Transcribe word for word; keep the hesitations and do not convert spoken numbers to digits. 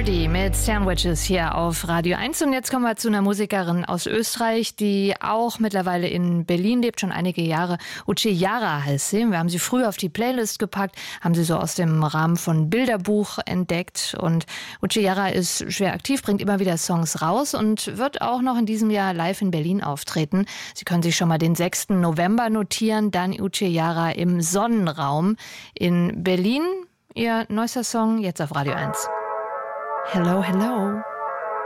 Party mit Sandwiches hier auf Radio eins. Und jetzt kommen wir zu einer Musikerin aus Österreich, die auch mittlerweile in Berlin lebt, schon einige Jahre. Uche Jara heißt sie. Wir haben sie früh auf die Playlist gepackt, haben sie so aus dem Rahmen von Bilderbuch entdeckt. Und Uche Jara ist schwer aktiv, bringt immer wieder Songs raus und wird auch noch in diesem Jahr live in Berlin auftreten. Sie können sich schon mal den sechsten November notieren, dann Uche Jara im Sonnenraum in Berlin. Ihr neuester Song jetzt auf Radio eins. Hello, hello.